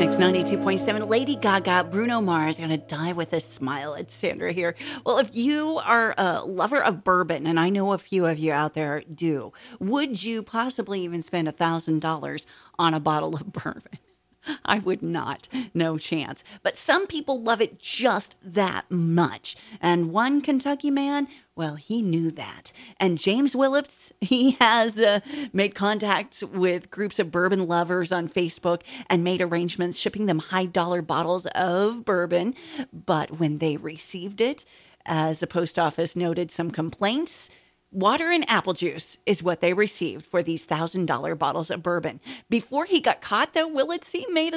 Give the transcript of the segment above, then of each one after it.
Mix 92.7. Lady Gaga, Bruno Mars, going to die with a smile. It's Sandra here. Well, if you are a lover of bourbon, and I know a few of you out there do, would you possibly even spend $1,000 on a bottle of bourbon? I would not. No chance. But some people love it just that much. And one Kentucky man, well, he knew that. And James Willips, he has made contact with groups of bourbon lovers on Facebook and made arrangements shipping them high-dollar bottles of bourbon. But when they received it, as the post office noted some complaints, water and apple juice is what they received for these $1,000 bottles of bourbon. Before he got caught, though, Willits, he made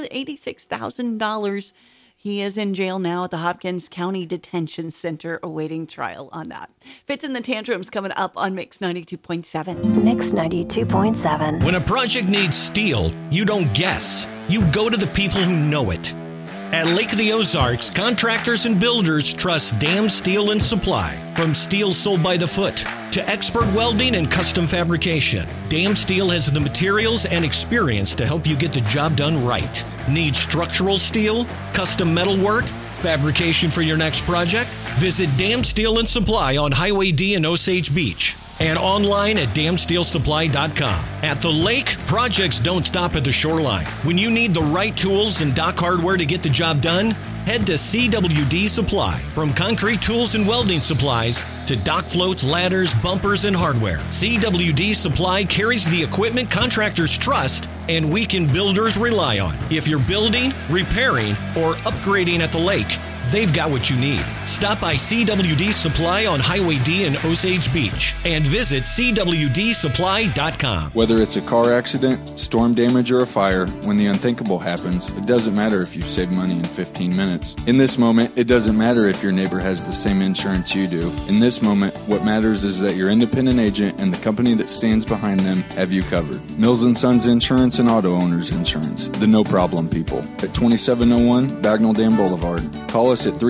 $86,000. He is in jail now at the Hopkins County Detention Center awaiting trial on that. Fits in the Tantrums coming up on Mix 92.7. Mix 92.7. When a project needs steel, you don't guess. You go to the people who know it. At Lake of the Ozarks, contractors and builders trust Dam Steel and Supply. From steel sold by the foot to expert welding and custom fabrication, Dam Steel has the materials and experience to help you get the job done right. Need structural steel, custom metal work, fabrication for your next project? Visit Dam Steel and Supply on Highway D in Osage Beach and online at damsteelsupply.com. At the lake, projects don't stop at the shoreline. When you need the right tools and dock hardware to get the job done, head to CWD Supply. From concrete tools and welding supplies to dock floats, ladders, bumpers, and hardware, CWD Supply carries the equipment contractors trust and weekend builders rely on. If you're building, repairing, or upgrading at the lake, they've got what you need. Stop by CWD Supply on Highway D in Osage Beach and visit CWDsupply.com. Whether it's a car accident, storm damage, or a fire, when the unthinkable happens, it doesn't matter if you've saved money in 15 minutes. In this moment, it doesn't matter if your neighbor has the same insurance you do. In this moment, what matters is that your independent agent and the company that stands behind them have you covered. Mills & Sons Insurance and Auto Owners Insurance. The no problem people. At 2701 Bagnell Dam Boulevard. Call us at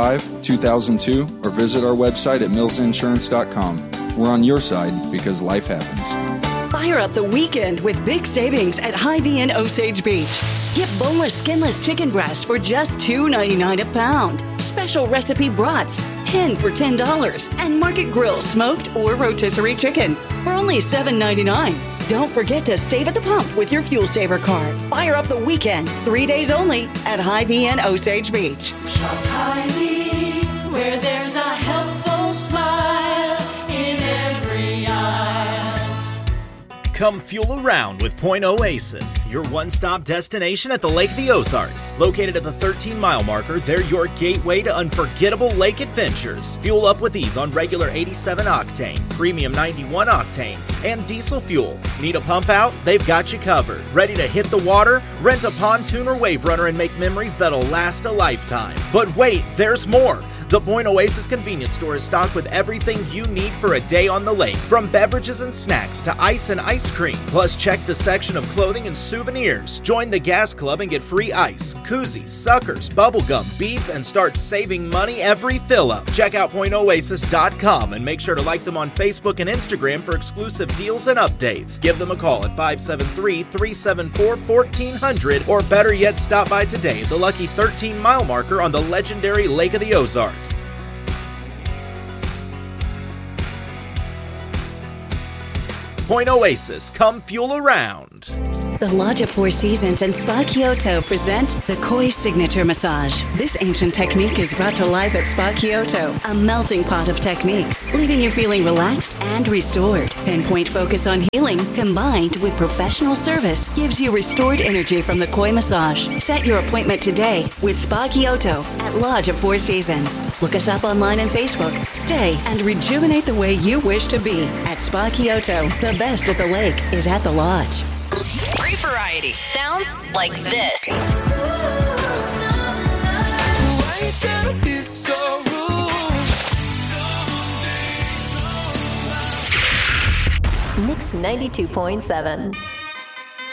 365-2002 or visit our website at millsinsurance.com. We're on your side because life happens. Fire up the weekend with big savings at Hy-Vee in Osage Beach. Get boneless, skinless chicken breast for just $2.99 a pound. Special recipe brats, 10 for $10. And Market Grill smoked or rotisserie chicken for only $7.99. Don't forget to save at the pump with your Fuel Saver card. Fire up the weekend, 3 days only at Hy-Vee in Osage Beach. Shop Hy-Vee, where there's a helpful smile in every aisle. Come fuel around with Point Oasis, your one-stop destination at the Lake of the Ozarks. Located at the 13-mile marker, they're your gateway to unforgettable lake adventures. Fuel up with ease on regular 87 octane, premium 91 octane, and diesel fuel. Need a pump out? They've got you covered. Ready to hit the water? Rent a pontoon or wave runner and make memories that'll last a lifetime. But wait, there's more. The Point Oasis convenience store is stocked with everything you need for a day on the lake, from beverages and snacks to ice and ice cream. Plus, check the section of clothing and souvenirs. Join the Gas Club and get free ice, koozies, suckers, bubblegum, beads, and start saving money every fill-up. Check out pointoasis.com and make sure to like them on Facebook and Instagram for exclusive deals and updates. Give them a call at 573-374-1400, or better yet, stop by today, the lucky 13-mile marker on the legendary Lake of the Ozarks. Point Oasis, come fuel around. The Lodge of Four Seasons and Spa Kyoto present the Koi Signature Massage. This ancient technique is brought to life at Spa Kyoto, a melting pot of techniques, leaving you feeling relaxed and restored. Pinpoint focus on healing, combined with professional service, gives you restored energy from the Koi Massage. Set your appointment today with Spa Kyoto at Lodge of Four Seasons. Look us up online and Facebook. Stay and rejuvenate the way you wish to be at Spa Kyoto. The best at the lake is at the Lodge. Great variety. Sounds like this. Mix 92.7.